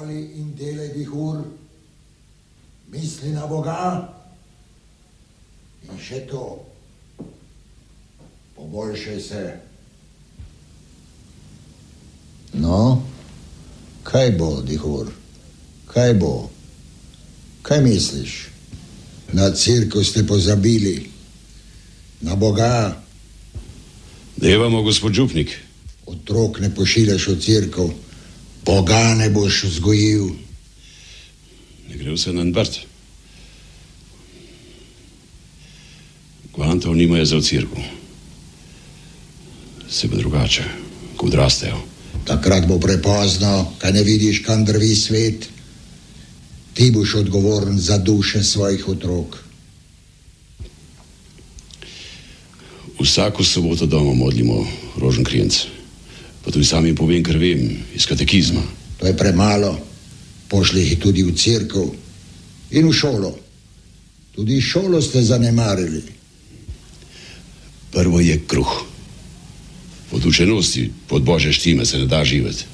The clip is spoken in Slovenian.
Moli in delaj vihur, misli na Boga in še to, poboljšaj se. No, kaj bo, dihur? Kaj bo? Kaj misliš? Na cerkev ste pozabili, na Boga. Devamo, gospod župnik. Otrok ne pošiljaš v cerkev, Boga ne boš vzgojil. Ne gre vse na nbrt. Kvantov nimajo za v cerkev. Se bo drugače, ko odrastejo. Takrat bo prepozno, kaj ne vidiš, kam drvi svet. Ti boš odgovoren za duše svojih otrok. Vsako soboto doma modlimo roženkrinc. Pa tudi sam jim povem, kar vem, iz katekizma. To je premalo. Pošli jih tudi v cerkev in v šolo. Tudi šolo ste zanemarili. Prvo je kruh. Od učenosti, pod Božje štime se ne da živeti.